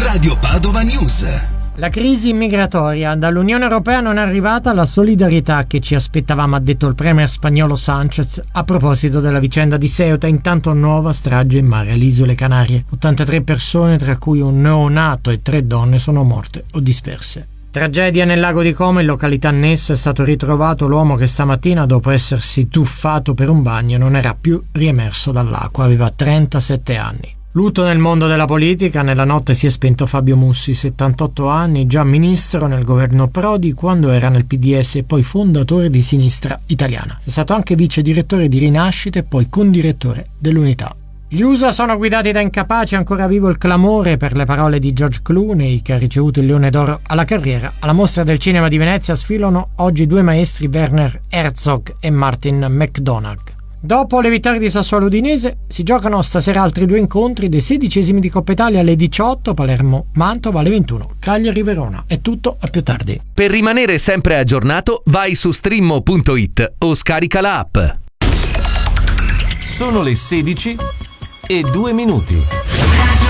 Radio Padova News. La crisi migratoria. Dall'Unione Europea non è arrivata la solidarietà che ci aspettavamo, ha detto il premier spagnolo Sánchez a proposito della vicenda di Ceuta. Intanto nuova strage in mare alle Isole Canarie. 83 persone, tra cui un neonato e 3 donne, sono morte o disperse. Tragedia nel lago di Como, in località Ness è stato ritrovato l'uomo che stamattina, dopo essersi tuffato per un bagno, non era più riemerso dall'acqua, aveva 37 anni. Lutto nel mondo della politica. Nella notte si è spento Fabio Mussi, 78 anni, già ministro nel governo Prodi quando era nel PDS e poi fondatore di Sinistra Italiana. È stato anche vice direttore di Rinascita e poi condirettore dell'Unità. Gli USA sono guidati da incapaci, ancora vivo il clamore per le parole di George Clooney, che ha ricevuto il Leone d'Oro alla carriera. Alla Mostra del Cinema di Venezia sfilano oggi 2 maestri, Werner Herzog e Martin McDonagh. Dopo le vittorie di Sassuolo Udinese si giocano stasera altri 2 incontri dei 16esimi di Coppa Italia alle 18, Palermo-Mantova alle 21, Cagliari-Verona. È tutto, a più tardi. Per rimanere sempre aggiornato vai su streammo.it o scarica la app. Sono le 16:02.